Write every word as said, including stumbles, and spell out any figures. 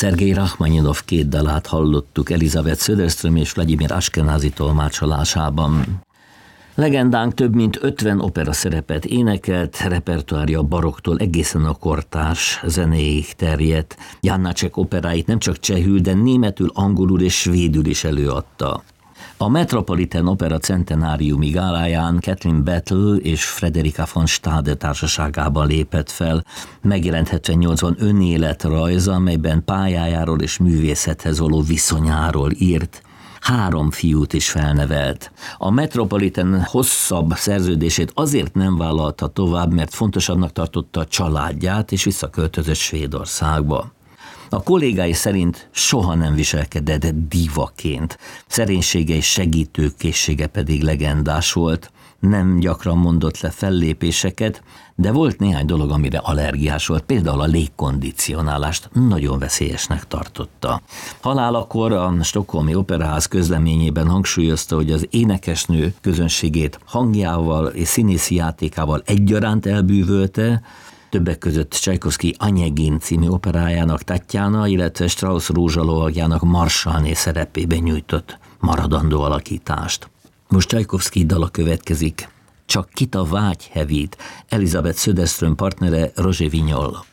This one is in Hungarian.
Szergej Rachmaninov két dalát hallottuk Elizabeth Söderström és Vladimir Ashkenazi tolmácsolásában. Legendánk több mint ötven opera szerepet énekelt, repertoárja a baroktól egészen a kortárs zenéig terjedt. Janácsek operáit nem csak csehül, de németül, angolul és svédül is előadta. A Metropolitan Opera centenáriumi gáláján Kathleen Battle és Frederica von Stade társaságában lépett fel. Megjelent hetvennyolcban önéletrajza, amelyben pályájáról és művészethez való viszonyáról írt. Három fiút is felnevelt. A Metropolitan hosszabb szerződését azért nem vállalta tovább, mert fontosabbnak tartotta a családját, és visszaköltözött Svédországba. A kollégái szerint soha nem viselkedett divaként, szerénysége és segítőkészsége pedig legendás volt. Nem gyakran mondott le fellépéseket, de volt néhány dolog, amire allergiás volt, például a légkondicionálást nagyon veszélyesnek tartotta. Halálakor a Stockholmi Operaház közleményében hangsúlyozta, hogy az énekesnő közönségét hangjával és színészi játékával egyaránt elbűvölte, többek között Csajkovszky Anyegin című operájának Tatjana, illetve Strauss rózsalovagjának Marsalné szerepében nyújtott maradandó alakítást. Most Csajkovszky dala következik. Csak kit a vágy hevít, Elizabeth Söderström partnere Roger Vignol.